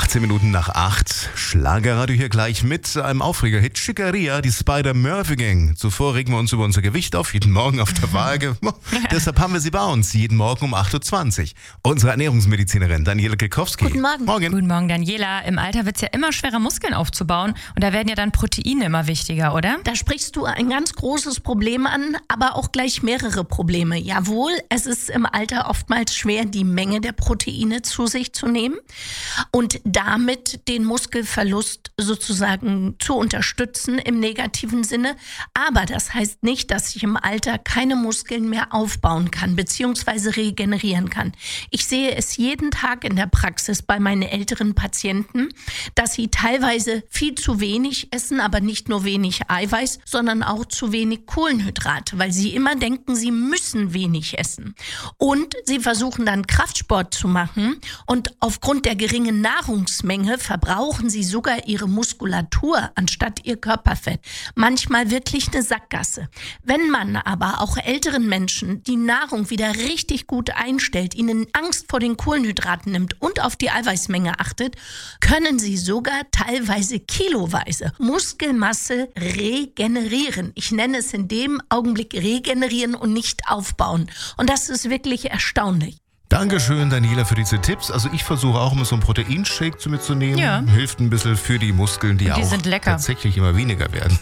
18 Minuten nach 8. Schlagerradio hier gleich mit einem Aufreger-Hit. Chicaria, die Spider-Murphy-Gang. Zuvor regen wir uns über unser Gewicht auf, jeden Morgen auf der Waage. Deshalb haben wir sie bei uns, jeden Morgen um 8.20 Uhr. Unsere Ernährungsmedizinerin Daniela Kekowski. Guten Morgen. Guten Morgen, Daniela. Im Alter wird es ja immer schwerer, Muskeln aufzubauen. Und da werden ja dann Proteine immer wichtiger, oder? Da sprichst du ein ganz großes Problem an, aber auch gleich mehrere Probleme. Jawohl, es ist im Alter oftmals schwer, die Menge der Proteine zu sich zu nehmen und damit den Muskelverlust sozusagen zu unterstützen im negativen Sinne. Aber das heißt nicht, dass ich im Alter keine Muskeln mehr aufbauen kann bzw. regenerieren kann. Ich sehe es jeden Tag in der Praxis bei meinen älteren Patienten, dass sie teilweise viel zu wenig essen, aber nicht nur wenig Eiweiß, sondern auch zu wenig Kohlenhydrate, weil sie immer denken, sie müssen wenig essen. Und sie versuchen dann Kraftsport zu machen und aufgrund der geringen Nahrungsmenge verbrauchen sie sogar ihre Muskulatur anstatt ihr Körperfett. Manchmal wirklich eine Sackgasse. Wenn man aber auch älteren Menschen die Nahrung wieder richtig gut einstellt, ihnen Angst vor den Kohlenhydraten nimmt und auf die Eiweißmenge achtet, können sie sogar teilweise kiloweise Muskelmasse regenerieren. Ich nenne es in dem Augenblick regenerieren und nicht aufbauen. Und das ist wirklich erstaunlich. Dankeschön, Daniela, für diese Tipps. Also ich versuche auch immer so einen Proteinshake zu mitzunehmen. Ja. Hilft ein bisschen für die Muskeln, die auch sind lecker. tatsächlich immer weniger werden.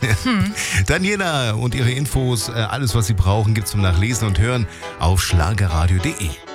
Daniela und ihre Infos, alles was Sie brauchen, gibt's zum Nachlesen und Hören auf schlagerradio.de.